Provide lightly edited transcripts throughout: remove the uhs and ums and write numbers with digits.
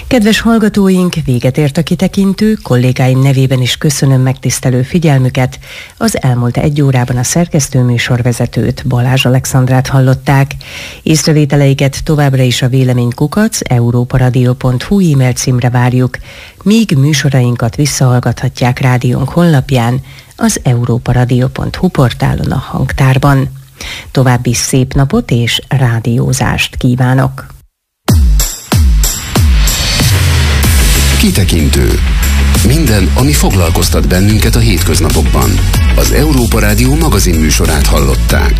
Kedves hallgatóink, véget ért a kitekintő, kollégáim nevében is köszönöm megtisztelő figyelmüket. Az elmúlt 1 órában a szerkesztőműsorvezetőt, Balázs Alexandrát hallották. Észrevételeiket továbbra is a véleménykukac@europaradio.hu e-mail címre várjuk, míg műsorainkat visszahallgathatják rádiónk honlapján, az europaradio.hu portálon a hangtárban. További szép napot és rádiózást kívánok! Kitekintő. Minden, ami foglalkoztat bennünket a hétköznapokban. Az Európa Rádió magazinműsorát hallották.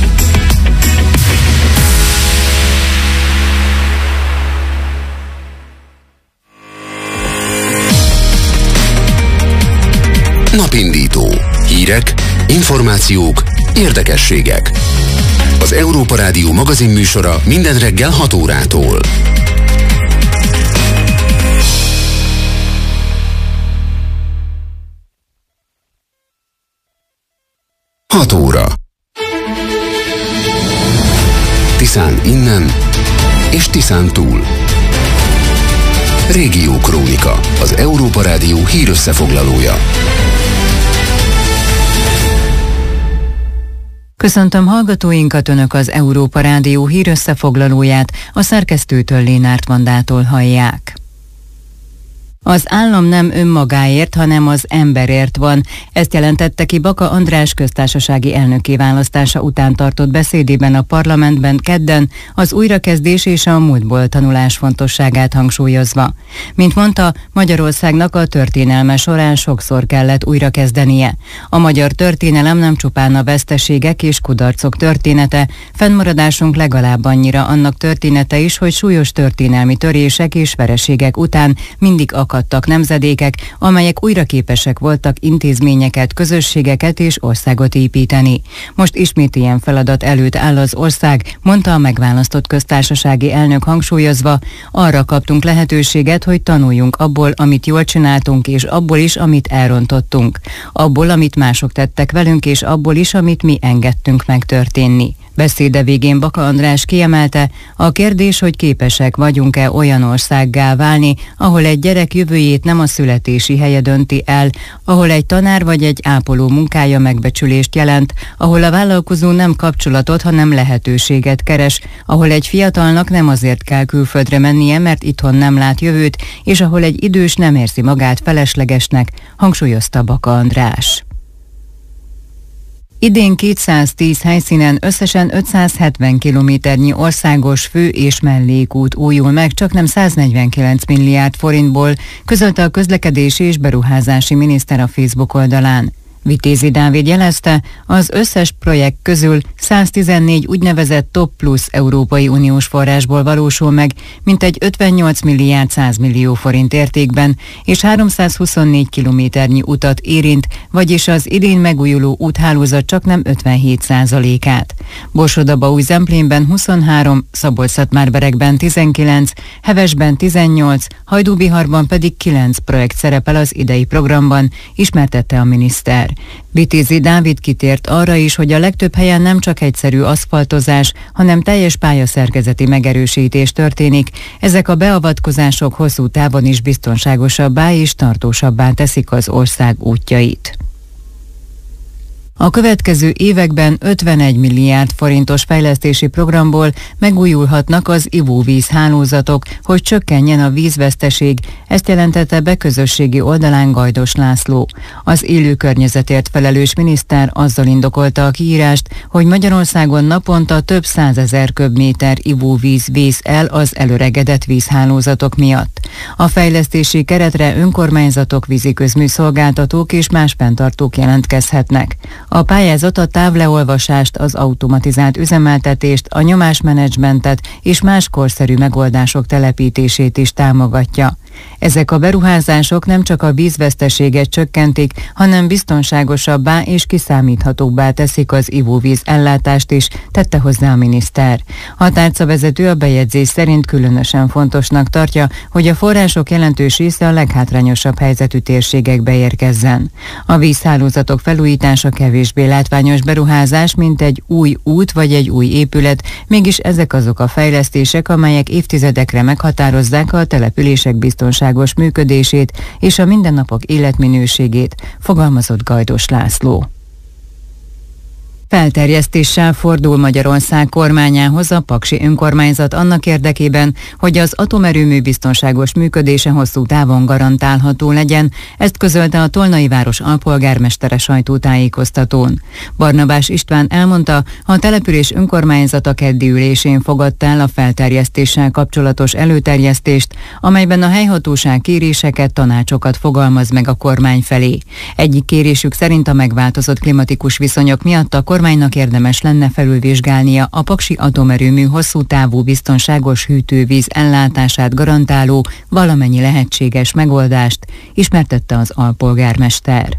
Napindító. Hírek, információk, érdekességek. Az Európa Rádió magazinműsora minden reggel 6 órától. Hat óra. Tiszán innen és Tiszán túl. Régiókrónika, az Európa Rádió hírösszefoglalója. Köszöntöm hallgatóinkat, Önök az Európa Rádió hírösszefoglalóját, a szerkesztőtől, Lénárt Vandától hallják. Az állam nem önmagáért, hanem az emberért van. Ezt jelentette ki Baka András köztársasági elnökké választása után tartott beszédében a parlamentben kedden, az újrakezdés és a múltból tanulás fontosságát hangsúlyozva. Mint mondta, Magyarországnak a történelme során sokszor kellett újrakezdenie. A magyar történelem nem csupán a veszteségek és kudarcok története, fennmaradásunk legalább annyira annak története is, hogy súlyos történelmi törések és vereségek után mindig akadtak nemzedékek, amelyek újra képesek voltak intézményeket, közösségeket és országot építeni. Most ismét ilyen feladat előtt áll az ország, mondta a megválasztott köztársasági elnök hangsúlyozva, arra kaptunk lehetőséget, hogy tanuljunk abból, amit jól csináltunk, és abból is, amit elrontottunk. Abból, amit mások tettek velünk, és abból is, amit mi engedtünk megtörténni. Beszéde végén Baka András kiemelte, a kérdés, hogy képesek vagyunk-e olyan országgá válni, ahol egy gyerek jövőjét nem a születési helye dönti el, ahol egy tanár vagy egy ápoló munkája megbecsülést jelent, ahol a vállalkozó nem kapcsolatot, hanem lehetőséget keres, ahol egy fiatalnak nem azért kell külföldre mennie, mert itthon nem lát jövőt, és ahol egy idős nem érzi magát feleslegesnek, hangsúlyozta Baka András. Idén 210 helyszínen összesen 570 kilométernyi országos fő- és mellékút újul meg, csaknem 149 milliárd forintból, közölte a közlekedési és beruházási miniszter a Facebook oldalán. Vitézi Dávid jelezte, az összes projekt közül 114 úgynevezett Top Plus Európai Uniós forrásból valósul meg, mintegy 58 milliárd 100 millió forint értékben, és 324 kilométernyi utat érint, vagyis az idén megújuló úthálózat csaknem 57%-át. Borsod-Abaúj-Zemplénben 23, Szabolcs-Szatmár-Berekben 19, Hevesben 18, Hajdúbiharban pedig 9 projekt szerepel az idei programban, ismertette a miniszter. Vitézi Dávid kitért arra is, hogy a legtöbb helyen nem csak egyszerű aszfaltozás, hanem teljes pályaszerkezeti megerősítés történik. Ezek a beavatkozások hosszú távon is biztonságosabbá és tartósabbá teszik az ország útjait. A következő években 51 milliárd forintos fejlesztési programból megújulhatnak az ivóvíz hálózatok, hogy csökkenjen a vízveszteség, ezt jelentette be közösségi oldalán Gajdos László. Az élő környezetért felelős miniszter azzal indokolta a kiírást, hogy Magyarországon naponta több 100 000 köbméter ivóvíz vész el az elöregedett vízhálózatok miatt. A fejlesztési keretre önkormányzatok, víziközműszolgáltatók és más fenntartók jelentkezhetnek. A pályázat a távleolvasást, az automatizált üzemeltetést, a nyomásmenedzsmentet és más korszerű megoldások telepítését is támogatja. Ezek a beruházások nem csak a vízveszteséget csökkentik, hanem biztonságosabbá és kiszámíthatóbbá teszik az ivóvíz ellátást is, tette hozzá a miniszter. A tárcavezető a bejegyzés szerint különösen fontosnak tartja, hogy a források jelentős része a leghátrányosabb helyzetű térségekbe érkezzen. A vízhálózatok felújítása kevésbé látványos beruházás, mint egy új út vagy egy új épület, mégis ezek azok a fejlesztések, amelyek évtizedekre meghatározzák a települések biztonságos működését és a mindennapok életminőségét, fogalmazott Gajdos László. Felterjesztéssel fordul Magyarország kormányához a paksi önkormányzat annak érdekében, hogy az atomerőmű biztonságos működése hosszú távon garantálható legyen, ezt közölte a Tolnai város alpolgármestere sajtótájékoztatón. Barnabás István elmondta, a település önkormányzata keddi ülésén fogadta el a felterjesztéssel kapcsolatos előterjesztést, amelyben a helyhatóság kéréseket, tanácsokat fogalmaz meg a kormány felé. Egyik kérésük szerint a megváltozott klimatikus viszonyok miatt a kormánynak érdemes lenne felülvizsgálnia a paksi atomerőmű hosszú távú biztonságos hűtővíz ellátását garantáló valamennyi lehetséges megoldást, ismertette az alpolgármester.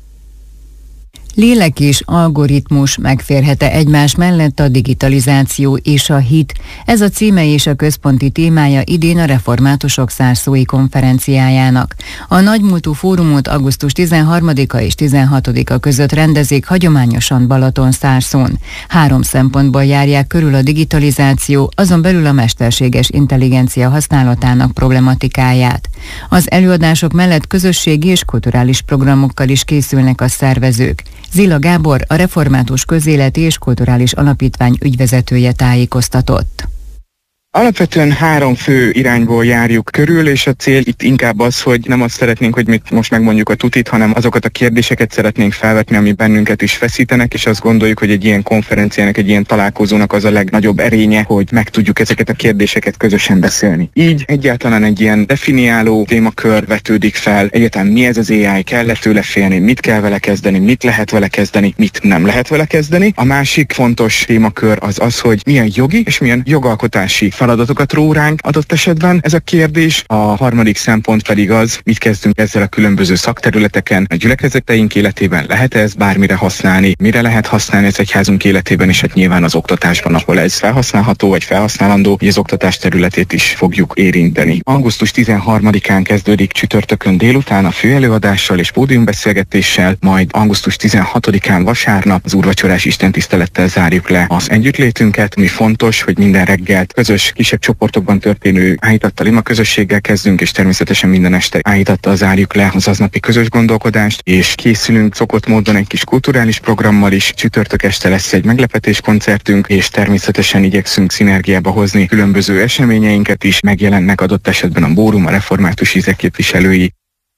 Lélek és algoritmus megférhet-e egymás mellett a digitalizáció és a hit? Ez a címe és a központi témája idén a reformátusok szárszói konferenciájának. A nagymúltú fórumot augusztus 13-a és 16-a között rendezik hagyományosan Balatonszárszón. 3 szempontból járják körül a digitalizáció, azon belül a mesterséges intelligencia használatának problematikáját. Az előadások mellett közösségi és kulturális programokkal is készülnek a szervezők. Zila Gábor, a Református Közéleti és Kulturális Alapítvány ügyvezetője tájékoztatott. Alapvetően 3 fő irányból járjuk körül, és a cél itt inkább az, hogy nem azt szeretnénk, hogy most megmondjuk a tutit, hanem azokat a kérdéseket szeretnénk felvetni, ami bennünket is feszítenek, és azt gondoljuk, hogy egy ilyen konferenciának, egy ilyen találkozónak az a legnagyobb erénye, hogy meg tudjuk ezeket a kérdéseket közösen beszélni. Így egyáltalán egy ilyen definiáló témakör vetődik fel, egyáltalán mi ez az AI, kell-e tőle félni, mit kell vele kezdeni, mit lehet vele kezdeni, mit nem lehet vele kezdeni. A másik fontos témakör az, hogy milyen jogi és milyen jogalkotási feladatokat ró ránk adott esetben ez a kérdés. A harmadik szempont pedig az, mit kezdünk ezzel a különböző szakterületeken, a gyülekezeteink életében, lehet-e ezt bármire használni, mire lehet használni ez egyházunk életében, és hát nyilván az oktatásban, ahol ez felhasználható vagy felhasználandó, hogy az oktatás területét is fogjuk érinteni. Augusztus 13-án kezdődik csütörtökön délután a főelőadással és pódiumbeszélgetéssel, majd augusztus 16-án vasárnap az úrvacsorás istentisztelettel zárjuk le az együttlétünket. Mi fontos, hogy minden reggelt közös kisebb csoportokban történő áhítattal, ima közösséggel kezdünk, és természetesen minden este áhítattal zárjuk le az aznapi közös gondolkodást, és készülünk szokott módon egy kis kulturális programmal is. Csütörtök este lesz egy meglepetés koncertünk, és természetesen igyekszünk szinergiába hozni különböző eseményeinket is. Megjelennek adott esetben a Bórum, a református ízek képviselői.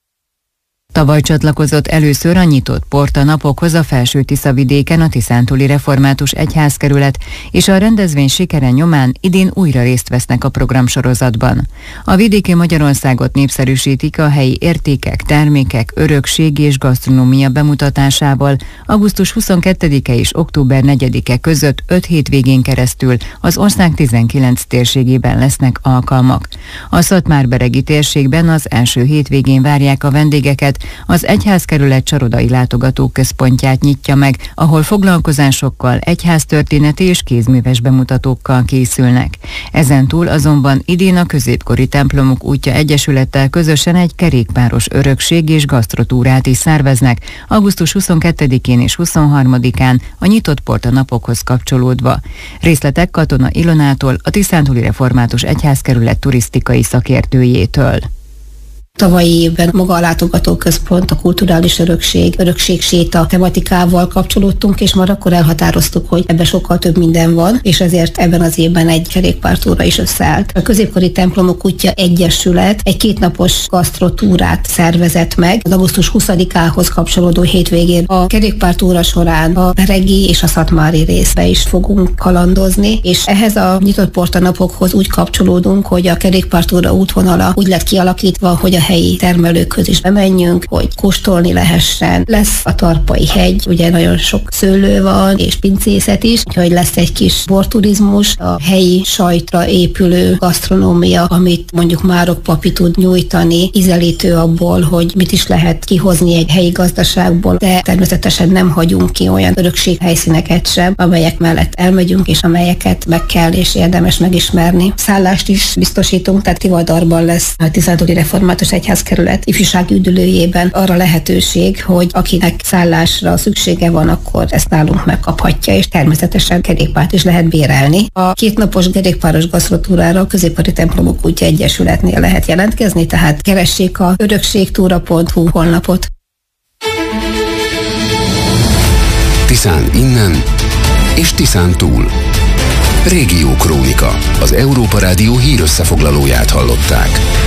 Tavaly csatlakozott először a nyitott porta napokhoz a Felső-Tiszavidéken a Tiszántúli Református Egyházkerület, és a rendezvény sikere nyomán idén újra részt vesznek a programsorozatban. A vidéki Magyarországot népszerűsítik a helyi értékek, termékek, örökség és gasztronómia bemutatásával augusztus 22-e és október 4-e között 5 hétvégén keresztül az ország 19 térségében lesznek alkalmak. A szatmárberegi térségben az első hétvégén várják a vendégeket, az egyházkerület csarodai látogatóközpontját nyitja meg, ahol foglalkozásokkal, egyháztörténeti és kézműves bemutatókkal készülnek. Ezentúl azonban idén a Középkori Templomok Útja Egyesülettel közösen egy kerékpáros örökség és gasztrotúrát is szerveznek augusztus 22-én és 23-án a nyitott porta napokhoz kapcsolódva. Részletek Katona Ilonától, a Tiszántúli Református Egyházkerület turisztikai szakértőjétől. Tavalyi évben maga a látogatóközpont, a kulturális örökségséta tematikával kapcsolódtunk, és már akkor elhatároztuk, hogy ebben sokkal több minden van, és ezért ebben az évben egy kerékpártúra is összeállt. A Középkori Templomok Útja Egyesület egy 2 napos gasztrotúrát szervezett meg az augusztus 20-ához kapcsolódó hétvégén. A kerékpártúra során a beregi és a szatmári részbe is fogunk kalandozni, és ehhez a nyitott porta napokhoz úgy kapcsolódunk, hogy a kerékpártúra útvonala úgy lett kialakítva, hogy a helyi termelőkhöz is bemenjünk, hogy kóstolni lehessen. Lesz a Tarpai hegy, ugye nagyon sok szőlő van, és pincészet is, úgyhogy lesz egy kis borturizmus, a helyi sajtra épülő gasztronómia, amit mondjuk Márok papi tud nyújtani, ízelítő abból, hogy mit is lehet kihozni egy helyi gazdaságból, de természetesen nem hagyunk ki olyan örökséghelyszíneket sem, amelyek mellett elmegyünk, és amelyeket meg kell és érdemes megismerni. Szállást is biztosítunk, tehát Tivadarban lesz a Tiszárdúli Református Egyházkerület ifjúsági üdülőjében arra lehetőség, hogy akinek szállásra szüksége van, akkor ezt nálunk megkaphatja, és természetesen kerékpárt is lehet bérelni. A 2 napos kerékpáros gasztrotúrára a Középkori Templomok Útja Egyesületnél lehet jelentkezni, tehát keressék a örökségtúra.hu honlapot. Tiszán innen és Tiszán túl. Régió Krónika, az Európa Rádió hírösszefoglalóját hallották.